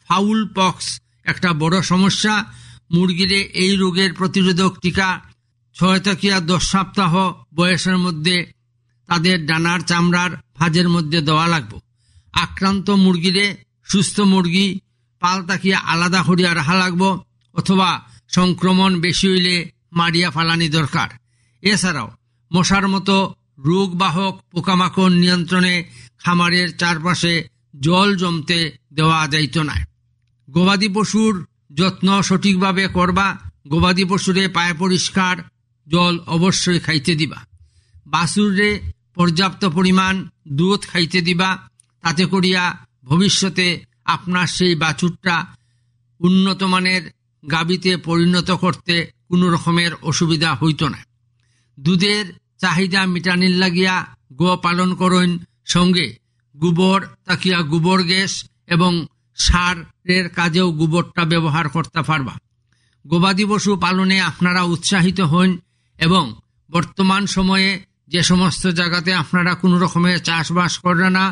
Foul pox একটা বড় সমস্যা। মুরগিরে এই রোগের প্রতিরোধক টিকা 6 থেকে 10 সপ্তাহ বয়সের মধ্যে তাদের ডানার চামড়ার ভাঁজের মধ্যে দেওয়া লাগবে। আক্রান্ত মুরগিরে সুস্থ মুরগি পাল তাকিয়ে আলাদা করিয়া রাখা লাগবো, অথবা সংক্রমণ বেশি হইলে মারিয়া ফালানি দরকার। এছাড়াও মশার মতো রোগবাহক পোকামাকড় নিয়ন্ত্রণে খামারের চারপাশে জল জমতে দেওয়া যাইত না। গবাদি পশুর যত্ন সঠিকভাবে করবা। গবাদি পশুরে পায়ে পরিষ্কার জল অবশ্যই খাইতে দিবা। বাছুরে পর্যাপ্ত পরিমাণ দুধ খাইতে দিবা। তাতে করিয়া ভবিষ্যতে আপনার সেই বাছুরটা উন্নত মানের গাভীতে পরিণত করতে কোনো রকমের অসুবিধা হইত না। দুধের চাহিদা মিটানির লাগিয়া গো পালন করুন। সঙ্গে গোবর তাকিয়া গোবর গ্যাস এবং সারের কাজেও গোবরটা ব্যবহার করতে পারবা। গবাদি পশু পালনে আপনারা উৎসাহিত হন এবং বর্তমান সময়ে যে সমস্ত জায়গাতে আপনারা কোনো রকমের চাষবাস করেন না,